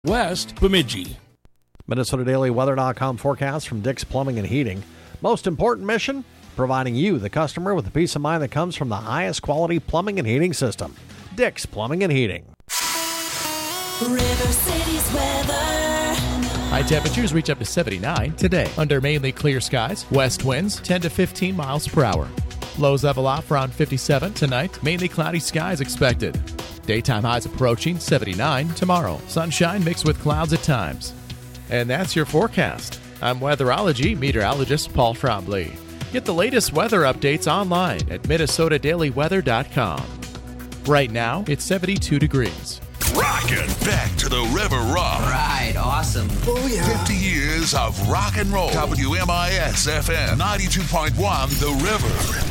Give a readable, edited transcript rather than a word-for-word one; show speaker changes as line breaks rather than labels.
West Bemidji.
MinnesotaDailyWeather.com forecast from Dick's Plumbing and Heating. Most important mission? Providing you, the customer, with the peace of mind that comes from the highest quality plumbing and heating system. Dick's Plumbing and Heating.
River City's weather.
High temperatures reach up to 79 today under mainly clear skies. West winds 10 to 15 miles per hour. Lows level off around 57 tonight. Mainly cloudy skies expected. Daytime highs approaching 79 tomorrow. Sunshine mixed with clouds at times. And that's your forecast. I'm weatherology meteorologist Paul Trombley. Get the latest weather updates online at MinnesotaDailyWeather.com. Right now, it's 72 degrees.
Rockin' back to the River Rock.
Right, awesome.
Oh, yeah. 50 years of rock and roll. WMIS FM 92.1 The River.